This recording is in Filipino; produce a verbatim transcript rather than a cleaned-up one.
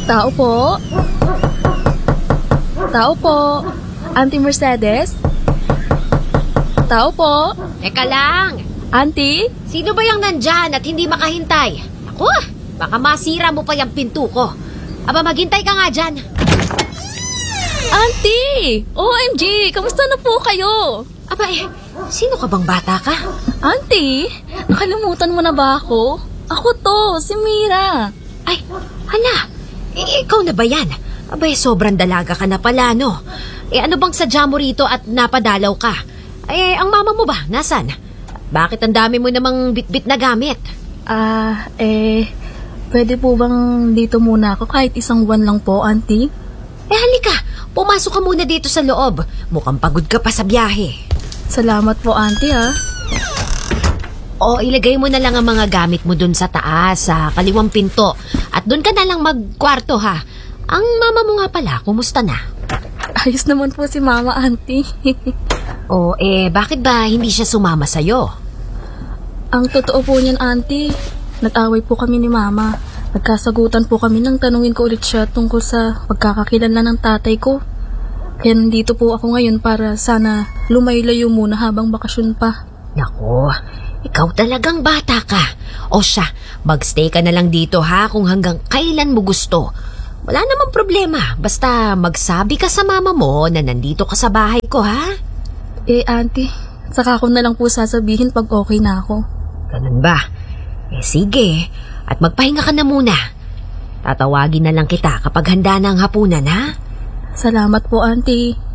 Tao po? Tao po? Auntie Mercedes? Tao po? Teka lang. Auntie? Sino ba yung nandyan at hindi makahintay? Ako, baka masira mo pa yung pinto ko. Aba, maghintay ka nga dyan. Auntie! O M G! Kamusta na po kayo? Aba eh, sino ka bang bata ka? Auntie, nakalimutan mo na ba ako? Ako to, si Mira. Ay, hala, eh, ikaw na ba yan? Abay, sobrang dalaga ka na pala, no? Eh, ano bang sadya mo rito at napadalaw ka? Eh, ang mama mo ba? Nasaan? Bakit ang dami mo namang bitbit na gamit? Ah, eh, pwede po bang dito muna ako kahit isang buwan lang po, Auntie? Eh, halika, pumasok ka muna dito sa loob. Mukhang pagod ka pa sa biyahe. Salamat po, Auntie, ha? O, ilagay mo na lang ang mga gamit mo dun sa taas, sa kaliwang pinto. At dun ka na lang magkwarto, ha? Ang mama mo nga pala, kumusta na? Ayos naman po si Mama, Auntie. O, eh, bakit ba hindi siya sumama sa'yo? Ang totoo po niyan, Auntie, nag-away po kami ni Mama. Nagkasagutan po kami nang tanungin ko ulit siya tungkol sa pagkakakilala ng tatay ko. Kaya nandito po ako ngayon para sana lumayo-layo muna habang bakasyon pa. Naku, ikaw talagang bata ka. O siya, magstay ka na lang dito ha kung hanggang kailan mo gusto. Wala namang problema, basta magsabi ka sa mama mo na nandito ka sa bahay ko ha. Eh, Auntie, saka ko na lang po sasabihin pag okay na ako. Ganun ba? Eh sige, at magpahinga ka na muna. Tatawagin na lang kita kapag handa na ang hapunan ha. Salamat po, Auntie.